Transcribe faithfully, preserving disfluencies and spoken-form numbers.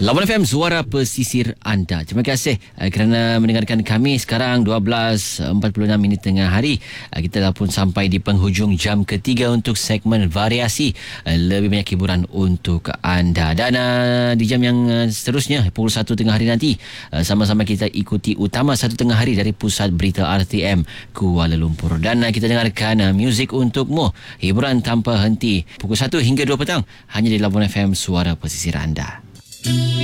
Lawan F M, suara pesisir anda. Terima kasih uh, kerana mendengarkan kami. Sekarang dua belas empat puluh enam minit tengah hari. Uh, kita dah pun sampai di penghujung jam ketiga untuk segmen variasi. Uh, lebih banyak hiburan untuk anda. Dan uh, di jam yang uh, seterusnya, pukul satu tengah hari nanti, uh, sama-sama kita ikuti utama satu tengah hari dari Pusat Berita R T M Kuala Lumpur. Dan uh, kita dengarkan uh, muzik untukmu. Hiburan tanpa henti. Pukul satu hingga dua petang. Hanya di Labuan F M, suara pesisir anda.